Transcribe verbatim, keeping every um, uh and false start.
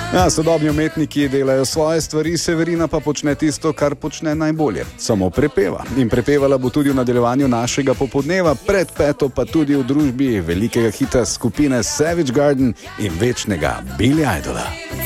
Ja, sodobni umetniki delajo svoje stvari, Severina pa počne tisto, kar počne najbolje. Samo prepeva. In prepevala bo tudi v nadaljevanju našega popoldneva, pred peto pa tudi v družbi velikega hita skupine Savage Garden in večnega Billy Idola.